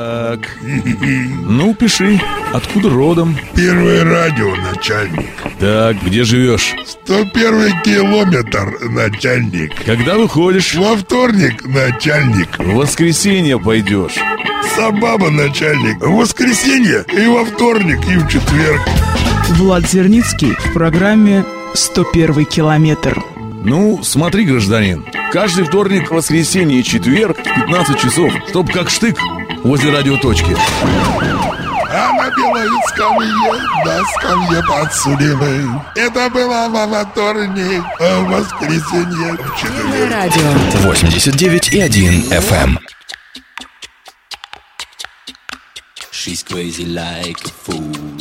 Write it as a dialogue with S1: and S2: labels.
S1: Так, ну пиши, откуда родом?
S2: Первое радио, начальник.
S1: Так, где живешь?
S2: 101 километр, начальник.
S1: Когда выходишь?
S2: Во вторник, начальник.
S1: В воскресенье пойдешь.
S2: Сабаба, начальник. В воскресенье и во вторник, и в четверг.
S3: Влад Зерницкий в программе «101 километр».
S1: Ну, смотри, гражданин, каждый вторник, воскресенье и четверг в 15 часов, чтоб как штык возле радиоточки.
S2: А на белой скамье, на скамье подсудимый. Это было во вторник, а в воскресенье в четверг.
S4: Радио 89,1 FM.
S5: She's crazy like a fool.